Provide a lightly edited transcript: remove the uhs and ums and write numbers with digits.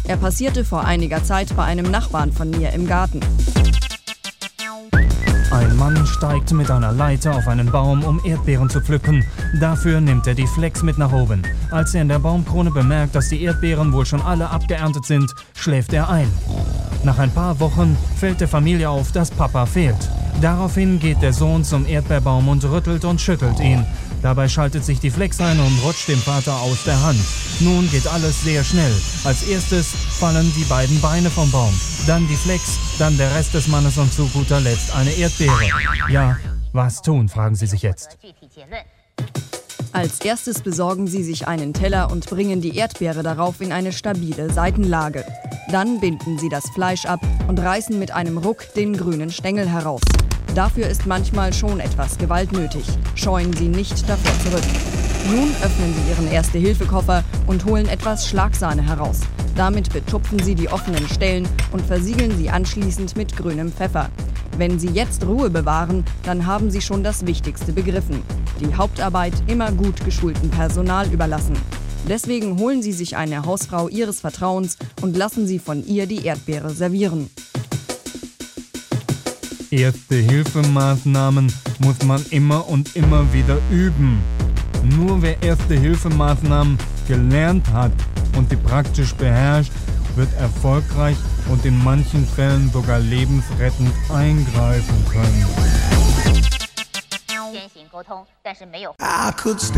Er passierte vor einiger Zeit bei einem Nachbarn von mir im Garten. Ein Mann steigt mit einer Leiter auf einen Baum, um Erdbeeren zu pflücken. Dafür nimmt er die Flex mit nach oben. Als er in der Baumkrone bemerkt, dass die Erdbeeren wohl schon alle abgeerntet sind, schläft er ein. Nach ein paar Wochen fällt der Familie auf, dass Papa fehlt. Daraufhin geht der Sohn zum Erdbeerbaum und rüttelt und schüttelt ihn. Dabei schaltet sich die Flex ein und rutscht dem Vater aus der Hand. Nun geht alles sehr schnell. Als erstes fallen die beiden Beine vom Baum, dann die Flex, dann der Rest des Mannes und zu guter Letzt eine Erdbeere. Ja, was tun, fragen Sie sich jetzt. Als erstes besorgen Sie sich einen Teller und bringen die Erdbeere darauf in eine stabile Seitenlage. Dann binden Sie das Fleisch ab und reißen mit einem Ruck den grünen Stängel heraus. Dafür ist manchmal schon etwas Gewalt nötig. Scheuen Sie nicht davor zurück. Nun öffnen Sie Ihren Erste-Hilfe-Koffer und holen etwas Schlagsahne heraus. Damit betupfen Sie die offenen Stellen und versiegeln sie anschließend mit grünem Pfeffer. Wenn Sie jetzt Ruhe bewahren, dann haben Sie schon das Wichtigste begriffen: die Hauptarbeit immer gut geschultem Personal überlassen. Deswegen holen Sie sich eine Hausfrau Ihres Vertrauens und lassen Sie von ihr die Erdbeere servieren. Erste-Hilfe-Maßnahmen muss man immer und immer wieder üben. Nur wer Erste-Hilfe-Maßnahmen gelernt hat und sie praktisch beherrscht, wird erfolgreich und in manchen Fällen sogar lebensrettend eingreifen können. I could stay